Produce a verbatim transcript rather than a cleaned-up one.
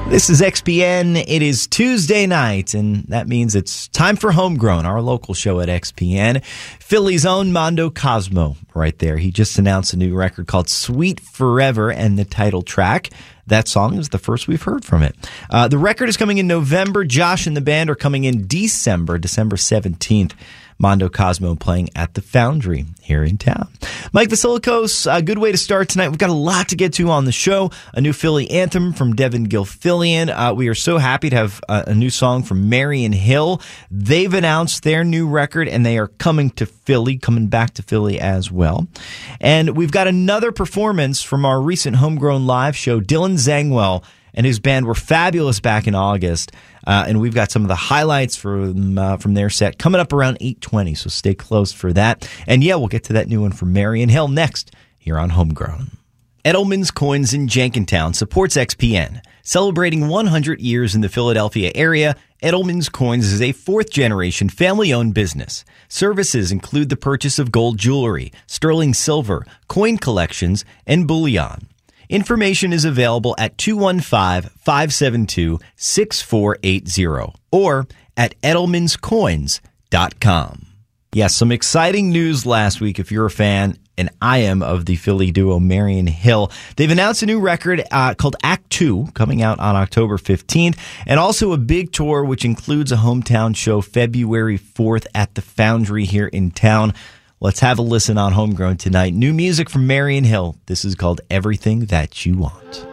This is X P N. It is Tuesday night, and that means it's time for Homegrown, our local show at X P N. Philly's own Mondo Cosmo right there. He just announced a new record called Sweet Forever, and the title track, that song, is the first we've heard from it. Uh, the record is coming in November. Josh and the band are coming in December, December seventeenth. Mondo Cosmo playing at the Foundry here in town. Mike Vasilikos, a good way to start tonight. We've got a lot to get to on the show. A new Philly anthem from Devin Gilfillian. Uh, we are so happy to have a, a new song from Marion Hill. They've announced their new record, and they are coming to Philly, coming back to Philly as well. And we've got another performance from our recent Homegrown Live show. Dylan Zangwell and his band were fabulous back in August. Uh, and we've got some of the highlights from uh, from their set coming up around eight twenty, so stay close for that. And yeah, we'll get to that new one from Marion Hill next here on Homegrown. Edelman's Coins in Jenkintown supports X P N. Celebrating one hundred years in the Philadelphia area, Edelman's Coins is a fourth-generation family-owned business. Services include the purchase of gold jewelry, sterling silver, coin collections, and bullion. Information is available at two one five, five seven two, six four eight zero or at edelmans coins dot com. Yes, some exciting news last week if you're a fan, and I am, of the Philly duo Marion Hill. They've announced a new record uh, called Act two, coming out on October fifteenth, and also a big tour which includes a hometown show February fourth at the Foundry here in town. Let's have a listen on Homegrown tonight. New music from Marion Hill. This is called Everything That You Want.